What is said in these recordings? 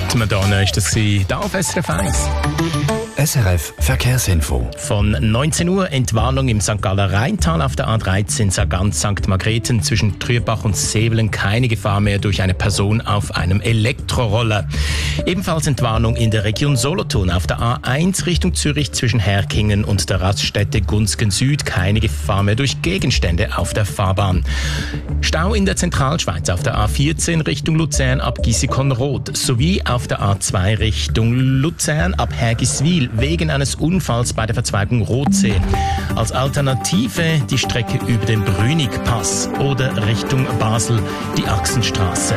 Die Madonna ist das hier auf SRF 1. SRF Verkehrsinfo. Von 19 Uhr Entwarnung im St. Galler Rheintal auf der A13 Sargans St. Margrethen zwischen Trürbach und Sevelen. Keine Gefahr mehr durch eine Person auf einem Elektroroller. Ebenfalls Entwarnung in der Region Solothurn auf der A1 Richtung Zürich zwischen Herkingen und der Raststätte Gunzgen Süd. Keine Gefahr mehr durch Gegenstände auf der Fahrbahn. Stau in der Zentralschweiz auf der A14 Richtung Luzern ab Gissikon-Roth sowie auf der A2 Richtung Luzern ab Hergiswil wegen eines Unfalls bei der Verzweigung Rothsee. Als Alternative die Strecke über den Brünig-Pass oder Richtung Basel die Achsenstraße.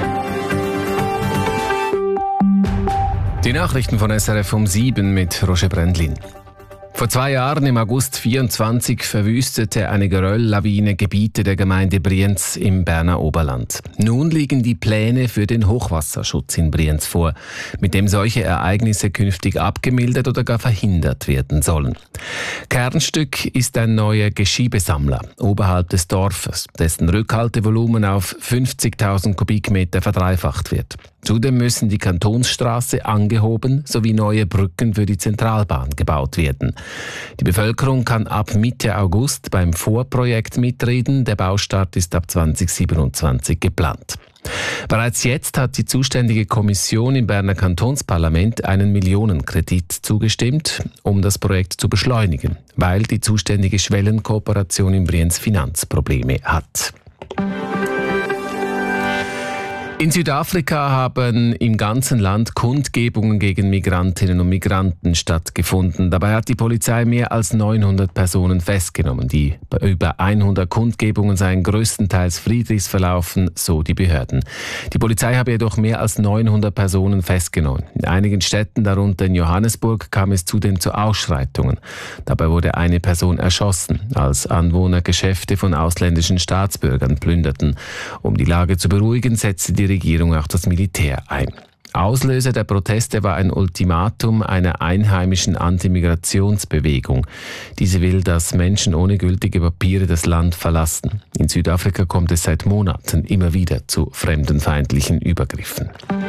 Die Nachrichten von SRF um 7 mit Roger Brändlin. Vor 2 Jahren, im August 24, verwüstete eine Gerölllawine Gebiete der Gemeinde Brienz im Berner Oberland. Nun liegen die Pläne für den Hochwasserschutz in Brienz vor, mit dem solche Ereignisse künftig abgemildert oder gar verhindert werden sollen. Kernstück ist ein neuer Geschiebesammler oberhalb des Dorfes, dessen Rückhaltevolumen auf 50.000 Kubikmeter verdreifacht wird. Zudem müssen die Kantonsstraße angehoben sowie neue Brücken für die Zentralbahn gebaut werden. Die Bevölkerung kann ab Mitte August beim Vorprojekt mitreden. Der Baustart ist ab 2027 geplant. Bereits jetzt hat die zuständige Kommission im Berner Kantonsparlament einen Millionenkredit zugestimmt, um das Projekt zu beschleunigen, weil die zuständige Schwellenkooperation in Brienz Finanzprobleme hat. In Südafrika haben im ganzen Land Kundgebungen gegen Migrantinnen und Migranten stattgefunden. Dabei hat die Polizei mehr als 900 Personen festgenommen. Die über 100 Kundgebungen seien größtenteils friedlich verlaufen, so die Behörden. Die Polizei habe jedoch mehr als 900 Personen festgenommen. In einigen Städten, darunter in Johannesburg, kam es zudem zu Ausschreitungen. Dabei wurde eine Person erschossen, als Anwohner Geschäfte von ausländischen Staatsbürgern plünderten. Um die Lage zu beruhigen, setzte die Regierung auch das Militär ein. Auslöser der Proteste war ein Ultimatum einer einheimischen Antimigrationsbewegung. Diese will, dass Menschen ohne gültige Papiere das Land verlassen. In Südafrika kommt es seit Monaten immer wieder zu fremdenfeindlichen Übergriffen.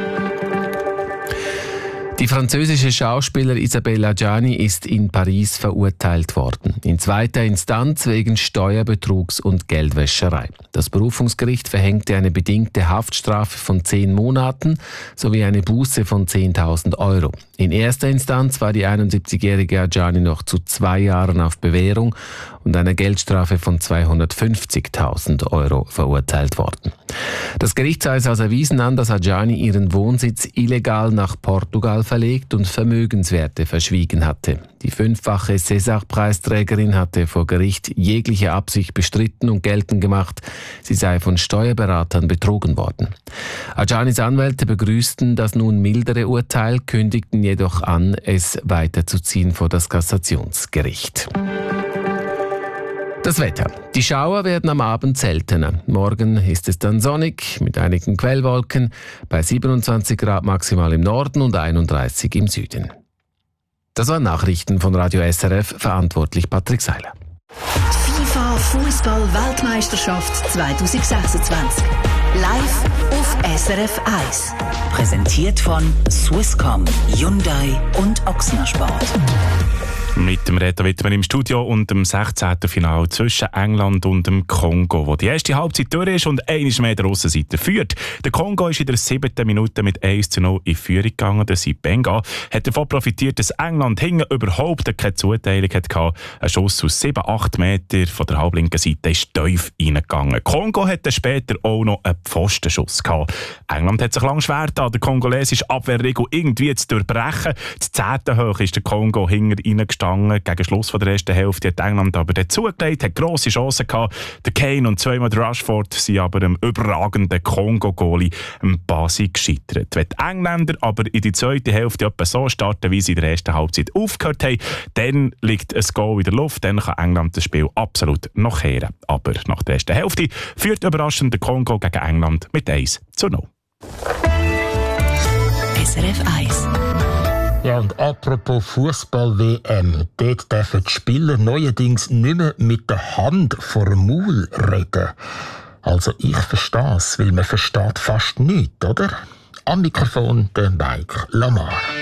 Die französische Schauspielerin Isabelle Adjani ist in Paris verurteilt worden. In zweiter Instanz wegen Steuerbetrugs und Geldwäscherei. Das Berufungsgericht verhängte eine bedingte Haftstrafe von 10 Monaten sowie eine Buße von 10.000 Euro. In erster Instanz war die 71-jährige Adjani noch zu 2 Jahren auf Bewährung und einer Geldstrafe von 250.000 Euro verurteilt worden. Das Gericht sah es als erwiesen an, dass Adjani ihren Wohnsitz illegal nach Portugal verlegt und Vermögenswerte verschwiegen hatte. Die 5-fache César-Preisträgerin hatte vor Gericht jegliche Absicht bestritten und geltend gemacht, sie sei von Steuerberatern betrogen worden. Adjanis Anwälte begrüßten das nun mildere Urteil, kündigten jedoch an, es weiterzuziehen vor das Kassationsgericht. Das Wetter. Die Schauer werden am Abend seltener. Morgen ist es dann sonnig mit einigen Quellwolken bei 27 Grad maximal im Norden und 31 im Süden. Das waren Nachrichten von Radio SRF, verantwortlich Patrick Seiler. FIFA Fußball-Weltmeisterschaft 2026. Live auf SRF 1. Präsentiert von Swisscom, Hyundai und Ochsner Sport. Mit dem Reto Wittmer im Studio und dem 16. Finale zwischen England und dem Kongo, wo die erste Halbzeit durch ist und einmal mehr der Aussenseiter führt. Der Kongo ist in der 7. Minute mit 1:0 in Führung gegangen. Der Sibenga hat davon profitiert, dass England hinten überhaupt keine Zuteilung hatte. Ein Schuss aus 7-8 Meter von der halblinken Seite ist tief reingegangen. Kongo hatte später auch noch einen Pfostenschuss gehabt. England hat sich lange schwer getan, der kongolesische Abwehrregel irgendwie zu durchbrechen. Die 10. Hoch ist der Kongo hinten reingestanden. Gegen Schluss von der ersten Hälfte hat England aber dazugelegt, hat grosse Chancen gehabt. Der Kane und zweimal der Rashford sind aber dem überragenden Kongo-Goalie Basi gescheitert. Wenn die Engländer aber in die zweite Hälfte etwa so starten, wie sie in der ersten Halbzeit aufgehört haben, dann liegt ein Goal in der Luft, dann kann England das Spiel absolut noch kehren. Aber nach der ersten Hälfte führt überraschend der Kongo gegen England mit 1:0. SRF 1. Ja, und apropos Fußball-WM, dort dürfen die Spieler neuerdings nicht mehr mit der Hand vor dem Maul reden. Also ich verstehe es, weil man versteht fast nichts, oder? Am Mikrofon der Mike Lamar.